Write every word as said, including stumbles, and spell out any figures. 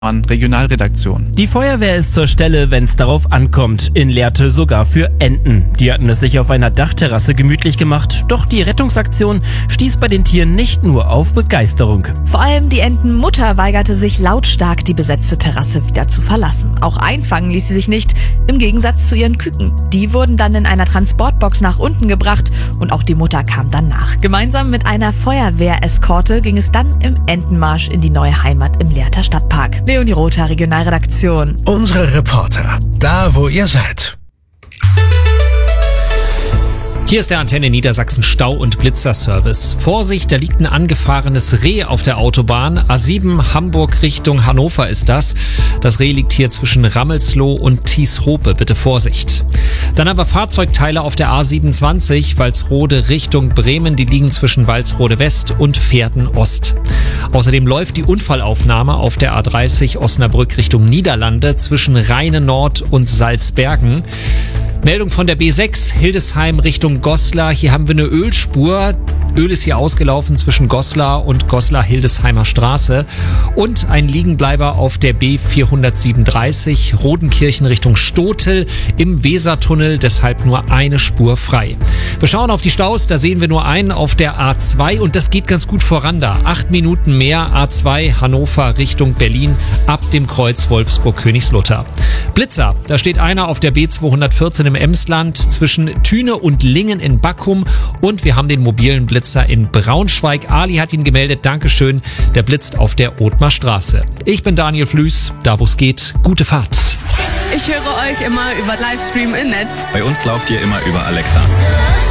Regionalredaktion. Die Feuerwehr ist zur Stelle, wenn es darauf ankommt, in Lehrte sogar für Enten. Die hatten es sich auf einer Dachterrasse gemütlich gemacht, doch die Rettungsaktion stieß bei den Tieren nicht nur auf Begeisterung. Vor allem die Entenmutter weigerte sich lautstark, die besetzte Terrasse wieder zu verlassen. Auch einfangen ließ sie sich nicht, im Gegensatz zu ihren Küken. Die wurden dann in einer Transportbox nach unten gebracht und auch die Mutter kam dann nach. Gemeinsam mit einer Feuerwehreskorte ging es dann im Entenmarsch in die neue Heimat im Lehrter Stadtpark. Leonie Rother, Regionalredaktion. Unsere Reporter, da wo ihr seid. Hier ist der Antenne Niedersachsen Stau- und Blitzerservice. Vorsicht, da liegt ein angefahrenes Reh auf der Autobahn. A sieben Hamburg Richtung Hannover ist das. Das Reh liegt hier zwischen Rammelsloh und Thieshope. Bitte Vorsicht. Dann haben wir Fahrzeugteile auf der A siebenundzwanzig, Walsrode Richtung Bremen. Die liegen zwischen Walsrode West und Pferden Ost. Außerdem läuft die Unfallaufnahme auf der A dreißig Osnabrück Richtung Niederlande zwischen Rheine Nord und Salzbergen. Meldung von der B sechs, Hildesheim Richtung Goslar. Hier haben wir eine Ölspur. Öl ist hier ausgelaufen zwischen Goslar und Goslar-Hildesheimer Straße. Und ein Liegenbleiber auf der B vierhundertsiebenunddreißig, Rodenkirchen Richtung Stotel im Wesertunnel, deshalb nur eine Spur frei. Wir schauen auf die Staus, da sehen wir nur einen auf der A zwei und das geht ganz gut voran da. Acht Minuten mehr, A zwei Hannover Richtung Berlin ab dem Kreuz Wolfsburg-Königslutter. Blitzer, da steht einer auf der B zweihundertvierzehn im Emsland zwischen Thüne und Lingen in Backum und wir haben den mobilen Blitzer in Braunschweig. Ali hat ihn gemeldet. Dankeschön. Der blitzt auf der Othmar Straße. Ich bin Daniel Flüß. Da wo es geht, gute Fahrt. Ich höre euch immer über Livestream im Netz. Bei uns lauft ihr immer über Alexa.